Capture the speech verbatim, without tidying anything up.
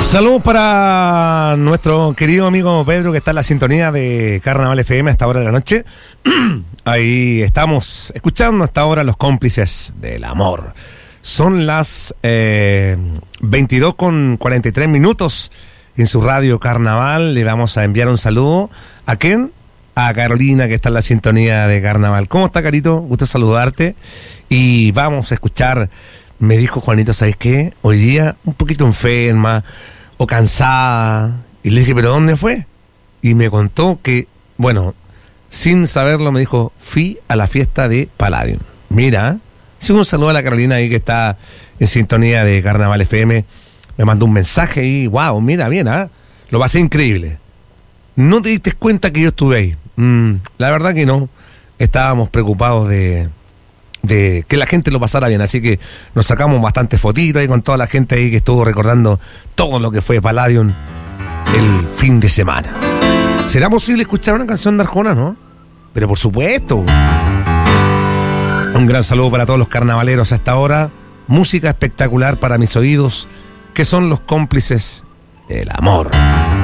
Saludos para nuestro querido amigo Pedro, que está en la sintonía de Carnaval F M a esta hora de la noche. Ahí estamos escuchando hasta ahora Los Cómplices del Amor. Son las eh, veintidós con cuarenta y tres minutos en su radio Carnaval. Le vamos a enviar un saludo. ¿A quién? A Carolina, que está en la sintonía de Carnaval. ¿Cómo está, Carito? Gusto saludarte. Y vamos a escuchar. Me dijo Juanito, ¿sabes qué? Hoy día un poquito enferma o cansada. Y le dije, ¿pero dónde fue? Y me contó que, bueno, sin saberlo me dijo, fui a la fiesta de Palladium. Mira, sí, un saludo a la Carolina ahí que está en sintonía de Carnaval F M. Me mandó un mensaje y, wow, mira, bien, ¿ah? ¿eh? Lo pasé increíble. ¿No te diste cuenta que yo estuve ahí? Mm, la verdad que no. Estábamos preocupados de... de que la gente lo pasara bien, así que nos sacamos bastantes fotitos ahí con toda la gente ahí que estuvo recordando todo lo que fue Palladium el fin de semana. ¿Será posible escuchar una canción de Arjona, no? Pero por supuesto. Un gran saludo para todos los carnavaleros hasta ahora. Música espectacular para mis oídos, que son Los Cómplices del Amor.